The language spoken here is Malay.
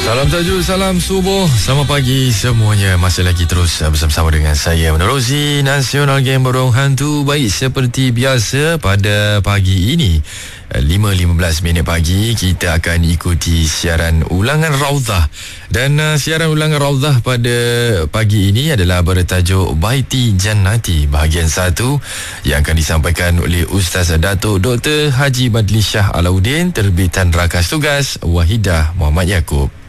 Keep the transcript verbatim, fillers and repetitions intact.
Salam tajuk, salam subuh, selamat pagi semuanya. Masih lagi terus bersama-sama dengan saya menerusi Nasional Game Borong Hantu. Baik, seperti biasa pada pagi ini lima lima belas minit pagi kita akan ikuti siaran ulangan Raudhah. Dan uh, siaran ulangan Raudhah pada pagi ini adalah bertajuk Baiti Jannati bahagian satu yang akan disampaikan oleh Ustaz Datuk Doktor Haji Badli Shah Alauddin, terbitan Rakas Tugas Wahidah Muhammad Yaakob.